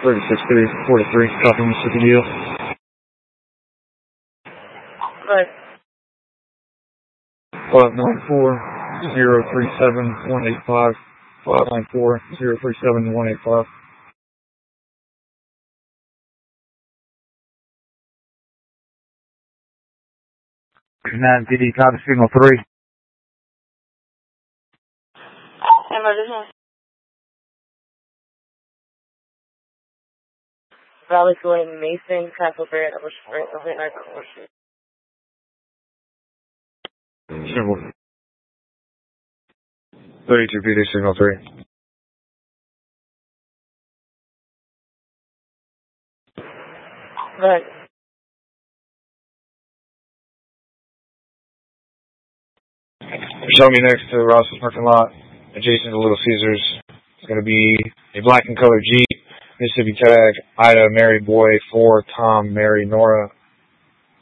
36-3-43, copy Mississippi deal. Right. 594-037-185. 594-037-185. PD, copy signal 3. Emergency. Valley Floyd, Mason, Castle Bear, Upper Sprint, Upper Night, Upper Street. Symbol. 32 PD, signal 3. Right. Show me next to Ross's parking lot, adjacent to Little Caesars. It's going to be a black and colored Jeep, Mississippi tag, Ida, Mary, Boy, 4, Tom, Mary, Nora,